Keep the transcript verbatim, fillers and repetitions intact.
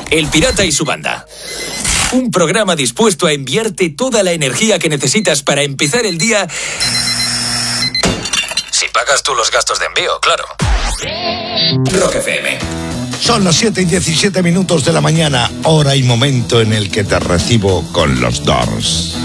El Pirata y su banda. Un programa dispuesto a enviarte toda la energía que necesitas para empezar el día. Si pagas tú los gastos de envío, claro. Rock F M. Son las siete y diecisiete minutos de la mañana, hora y momento en el que te recibo con los Doors.